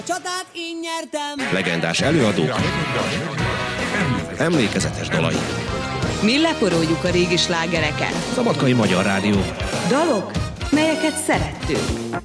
Csatát én nyertem! Legendás előadók, emlékezetes dalai. Mi leporoljuk a régi slágereket. Szabadkai Magyar Rádió. Dalok, melyeket szerettünk.